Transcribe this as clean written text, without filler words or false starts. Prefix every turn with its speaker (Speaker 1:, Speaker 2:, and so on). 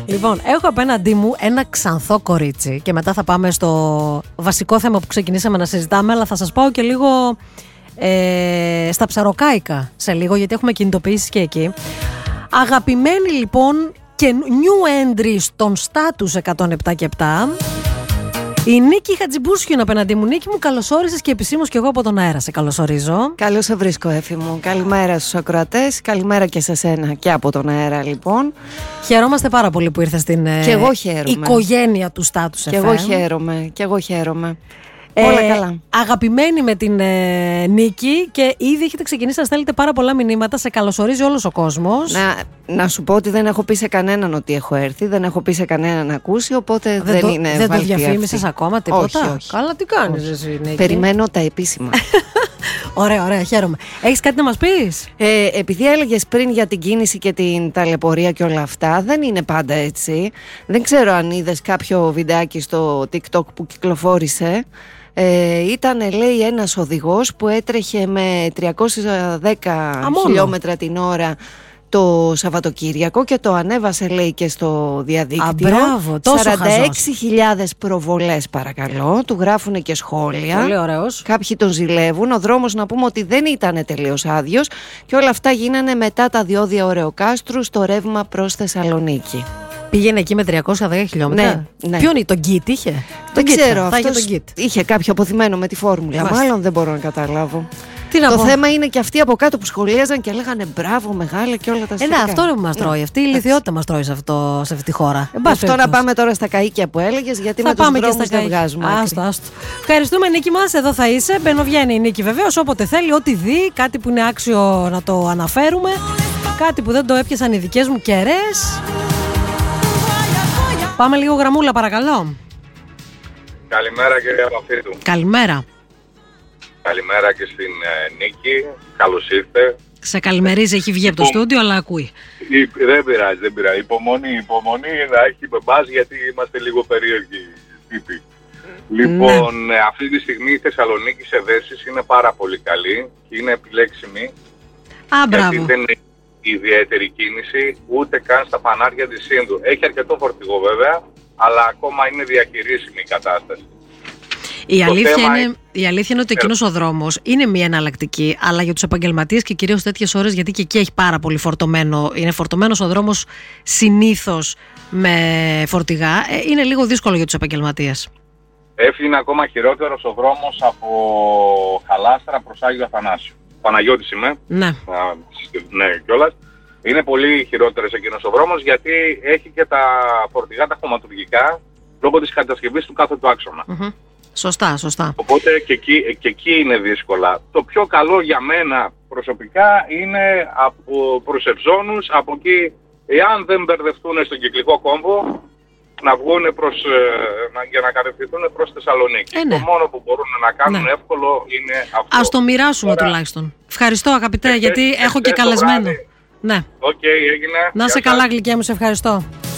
Speaker 1: Λοιπόν, έχω απέναντί μου ένα ξανθό κορίτσι και μετά θα πάμε στο βασικό θέμα που ξεκινήσαμε να συζητάμε, αλλά θα σας πάω και λίγο στα ψαροκάικα σε λίγο, γιατί έχουμε κινητοποιήσεις και εκεί. Αγαπημένη λοιπόν και new entry στον status 107 και 7, η Νίκη Χατζιμπούσιου είναι απέναντί μου. Νίκη μου, καλώς όρισες και επισήμως και εγώ από τον αέρα σε καλωσορίζω.
Speaker 2: Καλώς σε βρίσκω, Έφη μου. Καλημέρα στους ακροατές, καλημέρα και σε σένα και από τον αέρα λοιπόν.
Speaker 1: Χαιρόμαστε πάρα πολύ που ήρθες στην οικογένεια του Status FM.
Speaker 2: Και εγώ χαίρομαι. Όλα καλά.
Speaker 1: Αγαπημένη με την Νίκη, και ήδη έχετε ξεκινήσει να στέλνετε πάρα πολλά μηνύματα. Σε καλωσορίζει όλος ο κόσμος.
Speaker 2: Να σου πω ότι δεν έχω πει σε κανέναν ότι έχω έρθει, δεν έχω πει σε κανέναν να ακούσει, οπότε δεν είναι.
Speaker 1: Δεν το διαφήμισες ακόμα τίποτα?
Speaker 2: Όχι.
Speaker 1: Καλά, τι κάνεις εσύ, Νίκη?
Speaker 2: Περιμένω τα επίσημα.
Speaker 1: Ωραία, χαίρομαι. Έχεις κάτι να μας πεις?
Speaker 2: Επειδή έλεγες πριν για την κίνηση και την ταλαιπωρία και όλα αυτά, δεν είναι πάντα έτσι. Δεν ξέρω αν είδες κάποιο βιντεάκι στο TikTok που κυκλοφόρησε. Ήταν, λέει, ένας οδηγός που έτρεχε με 310 χιλιόμετρα την ώρα το Σαββατοκύριακο και το ανέβασε, λέει, και στο διαδίκτυο.
Speaker 1: Μπράβο,
Speaker 2: 46.000 προβολές, παρακαλώ. Του γράφουν και σχόλια.
Speaker 1: Πολύ ωραίος.
Speaker 2: Κάποιοι τον ζηλεύουν. Ο δρόμος, να πούμε, ότι δεν ήταν τελείως άδειος, και όλα αυτά γίνανε μετά τα διόδια Ωρεοκάστρου στο ρεύμα προς Θεσσαλονίκη.
Speaker 1: Πήγαινε εκεί με 310 χιλιόμετρα.
Speaker 2: Ναι.
Speaker 1: Ποιον, τον Γκίτ είχε?
Speaker 2: Δεν ξέρω,
Speaker 1: αυτός
Speaker 2: είχε κάποιο αποθυμένο με τη φόρμουλα. Μάλλον δεν μπορώ να καταλάβω.
Speaker 1: Το
Speaker 2: θέμα είναι και αυτοί από κάτω που σχολίαζαν και λέγανε μπράβο, μεγάλα και όλα τα σχετικά.
Speaker 1: Αυτό είναι που μας τρώει. Αυτή η ηλιθιότητα μας τρώει σε αυτή τη χώρα.
Speaker 2: Αυτό να πάμε τώρα στα καΐκια που έλεγες, γιατί με τους δρόμους δεν βγάζουμε.
Speaker 1: Άστο. Ευχαριστούμε, Νίκη μας. Εδώ θα είσαι. Μπαινοβγαίνει η Νίκη βεβαίως όποτε θέλει, ό,τι δει. Κάτι που είναι άξιο να το αναφέρουμε. Κάτι που δεν το έπιασαν οι δικές μου κεραίες. Πάμε λίγο γραμμούλα, παρακαλώ.
Speaker 3: Καλημέρα, κυρία Παφίτου.
Speaker 1: Καλημέρα.
Speaker 3: Καλημέρα και στην Νίκη. Καλώς ήρθε.
Speaker 1: Σε καλημερίζει, έχει βγει από το στούντιο, αλλά ακούει.
Speaker 3: Δεν πειράζει. Υπομονή να έχει με εμάς, γιατί είμαστε λίγο περίεργοι τύποι. Λοιπόν, αυτή τη στιγμή η Θεσσαλονίκη σε δέσεις είναι πάρα πολύ καλή και είναι επιλέξιμη.
Speaker 1: Μπράβο.
Speaker 3: Γιατί δεν είναι ιδιαίτερη κίνηση ούτε καν στα φανάρια της Σύνδου. Έχει αρκετό φορτηγό βέβαια, αλλά ακόμα είναι διαχειρίσιμη η κατάσταση.
Speaker 1: Η αλήθεια είναι ότι εκείνος ο δρόμος είναι μια εναλλακτική, αλλά για τους επαγγελματίες και κυρίως τέτοιες ώρες, γιατί και εκεί έχει πάρα πολύ φορτωμένο, είναι φορτωμένος ο δρόμος συνήθως με φορτηγά, είναι λίγο δύσκολο για τους επαγγελματίες.
Speaker 3: Έφυγε ακόμα χειρότερος ο δρόμος από Χαλάστρα προς Άγιο Αθανάσιο. Παναγιώτης είμαι.
Speaker 1: Ναι.
Speaker 3: Ναι, κιόλας. Είναι πολύ χειρότερος εκείνος ο δρόμος, γιατί έχει και τα φορτηγά τα χωματουργικά λόγω της κατασκευής του κάθετου άξονα.
Speaker 1: Σωστά.
Speaker 3: Οπότε και εκεί είναι δύσκολα. Το πιο καλό για μένα προσωπικά είναι προς Ευζώνους, από εκεί, εάν δεν μπερδευτούν στον κυκλικό κόμβο, να βγουν για να κατευθυνθούν προς Θεσσαλονίκη. Το μόνο που μπορούν να κάνουν εύκολο είναι αυτό.
Speaker 1: Ας το μοιράσουμε τουλάχιστον. Ευχαριστώ, αγαπητέ, γιατί έχω και καλεσμένο. Ναι.
Speaker 3: Έγινε.
Speaker 1: Να σε καλά, γλυκιά μου, σε ευχαριστώ.